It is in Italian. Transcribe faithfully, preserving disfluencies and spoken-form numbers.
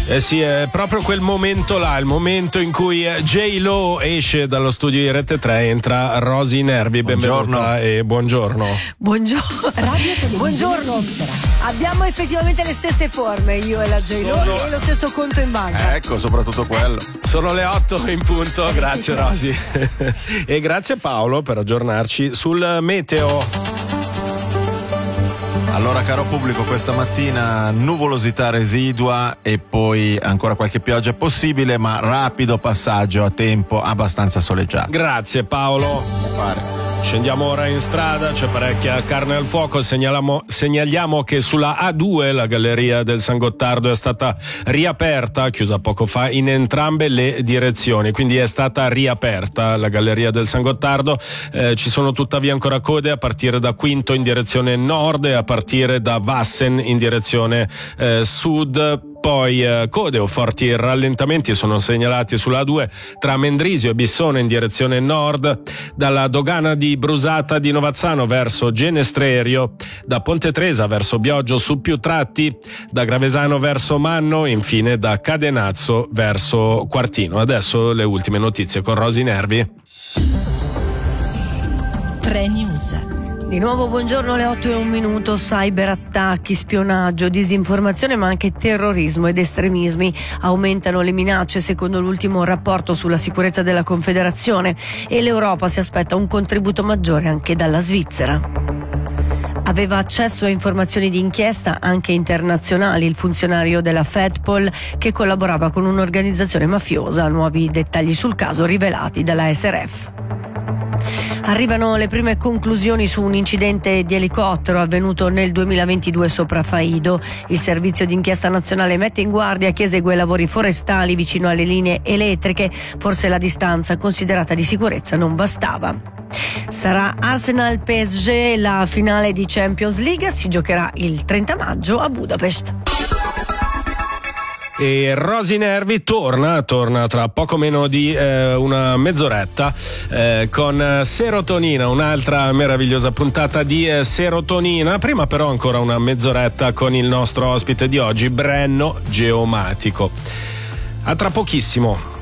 Eh sì, è proprio quel momento là, il momento in cui J-Lo esce dallo studio di Rete tre, entra Rosy Nervi, benvenuta buongiorno. E buongiorno. Buongiorno. Buongiorno. Abbiamo effettivamente le stesse forme, io e la J-Lo, Sono... e lo stesso conto in banca. Eh, ecco, soprattutto quello. Sono le otto in punto, grazie Rosy. E grazie Paolo per aggiornarci sul meteo. Allora, caro pubblico, questa mattina nuvolosità residua e poi ancora qualche pioggia possibile, ma rapido passaggio a tempo abbastanza soleggiato. Grazie Paolo. Fare. Scendiamo ora in strada, c'è parecchia carne al fuoco. Segnaliamo, segnaliamo che sulla A due la galleria del San Gottardo è stata riaperta, chiusa poco fa, in entrambe le direzioni, quindi è stata riaperta la galleria del San Gottardo. Eh, ci sono tuttavia ancora code a partire da Quinto in direzione nord e a partire da Vassen in direzione eh, sud. Poi eh, code o forti rallentamenti sono segnalati sulla A due tra Mendrisio e Bissone in direzione nord, dalla dogana di Brusata di Novazzano verso Genestrerio, da Ponte Tresa verso Bioggio su più tratti, da Gravesano verso Manno e infine da Cadenazzo verso Quartino. Adesso le ultime notizie con Rosy Nervi. tre News. Di nuovo buongiorno, alle otto e un minuto. Cyberattacchi, spionaggio, disinformazione ma anche terrorismo ed estremismi. Aumentano le minacce secondo l'ultimo rapporto sulla sicurezza della Confederazione e l'Europa si aspetta un contributo maggiore anche dalla Svizzera. Aveva accesso a informazioni di inchiesta anche internazionali il funzionario della Fedpol che collaborava con un'organizzazione mafiosa. Nuovi dettagli sul caso rivelati dalla S R F. Arrivano le prime conclusioni su un incidente di elicottero avvenuto nel duemilaventidue sopra Faido. Il servizio d'inchiesta nazionale mette in guardia chi esegue lavori forestali vicino alle linee elettriche. Forse la distanza considerata di sicurezza non bastava. Sarà Arsenal P S G, la finale di Champions League si giocherà il trenta maggio a Budapest. E Rosy Nervi torna, torna tra poco meno di eh, una mezz'oretta eh, con Serotonina, un'altra meravigliosa puntata di eh, Serotonina. Prima però ancora una mezz'oretta con il nostro ospite di oggi, Brenno Geomatico. A tra pochissimo.